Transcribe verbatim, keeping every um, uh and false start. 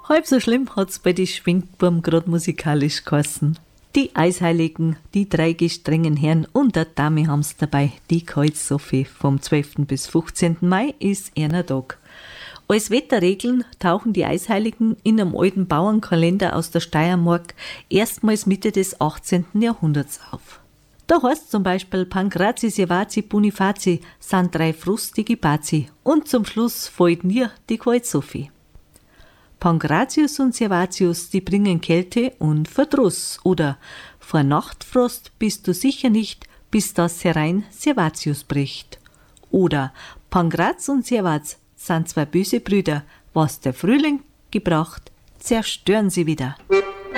Halb so schlimm hat's bei die Schwingburm grad musikalisch geheißen. Die Eisheiligen, die drei gestrengen Herren und der Dame haben's dabei, die Kreuz-Sophie. Vom zwölften bis fünfzehnten Mai ist einer Tag. Als Wetterregeln tauchen die Eisheiligen in einem alten Bauernkalender aus der Steiermark erstmals Mitte des achtzehnten Jahrhunderts auf. Da heißt zum Beispiel Pankrazi, Servazi, Bonifazi, sind drei frustige Bazi und zum Schluss fällt mir die Kreuz-Sophie. Pankratius und Servatius, die bringen Kälte und Verdruss oder vor Nachtfrost bist du sicher nicht, bis das herein Servatius bricht. Oder Pankraz und Servaz sind zwei böse Brüder, was der Frühling gebracht, zerstören sie wieder.